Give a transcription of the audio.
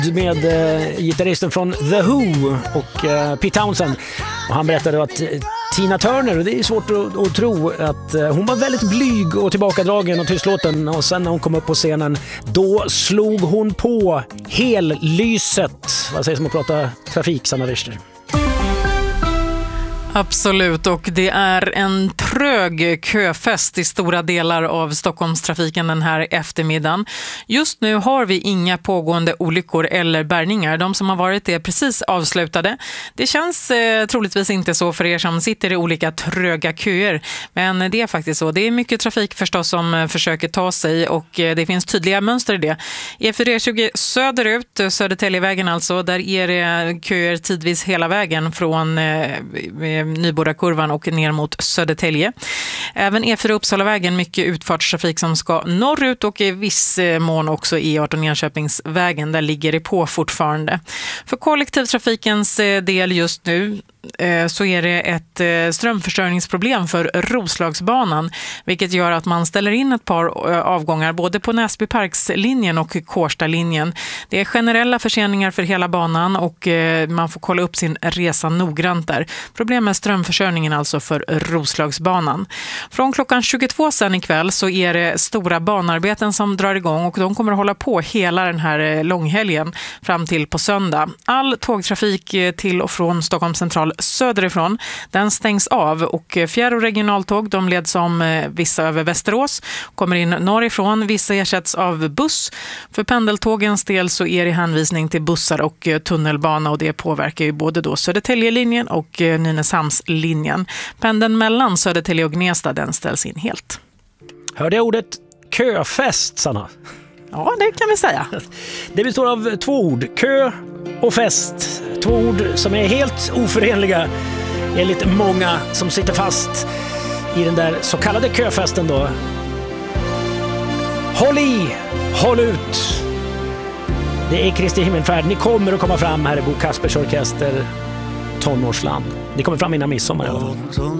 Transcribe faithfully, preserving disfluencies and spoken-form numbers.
med eh, gitarristen från The Who och eh, Pete Townsend. Och han berättade att eh, Tina Turner, och det är svårt att, att tro att eh, hon var väldigt blyg och tillbakadragen och tystlåten, och sen när hon kom upp på scenen då slog hon på hellyset. Vad sägs om att prata trafik, Sanna Richter? Absolut, och det är en trög köfest i stora delar av Stockholmstrafiken den här eftermiddagen. Just nu har vi inga pågående olyckor eller bärgningar. De som har varit är precis avslutade. Det känns eh, troligtvis inte så för er som sitter i olika tröga köer, men det är faktiskt så. Det är mycket trafik förstås som försöker ta sig, och eh, det finns tydliga mönster i det. E fyra tjugo söderut, Södertäljevägen alltså, där är det köer tidvis hela vägen från eh, Nybodakurvan och ner mot Södertälje. Även E fyra Uppsalavägen, mycket utfartstrafik som ska norrut, och i viss mån också E arton Enköpingsvägen, där ligger det på fortfarande. För kollektivtrafikens del just nu så är det ett strömförsörjningsproblem för Roslagsbanan, vilket gör att man ställer in ett par avgångar både på Näsbyparkslinjen och Kårstalinjen. Det är generella förseningar för hela banan, och man får kolla upp sin resa noggrant där. Problem med strömförsörjningen alltså för Roslagsbanan. Från klockan tjugotvå sen ikväll så är det stora banarbeten som drar igång, och de kommer att hålla på hela den här långhelgen fram till på söndag. All tågtrafik till och från Stockholms central söderifrån, den stängs av, och fjärr- och regionaltåg, de leds om vissa över Västerås, kommer in norrifrån, vissa ersätts av buss. För pendeltågens del så är det hänvisning till bussar och tunnelbana, och det påverkar ju både då Södertäljelinjen och Nynäshamnslinjen. Pendeln mellan Södertälje och Gnesta, den ställs in helt. Hörde jag ordet köfest, Sanna? Ja, det kan vi säga. Det består av två ord, kö och fest. Två ord som är helt oförenliga enligt många som sitter fast i den där så kallade köfesten då. Håll i, håll ut. Det är Kristi himmelfärd. Ni kommer att komma fram här i Bo Kaspers orkester Tonårsland. Ni kommer fram innan midsommar i alla fall.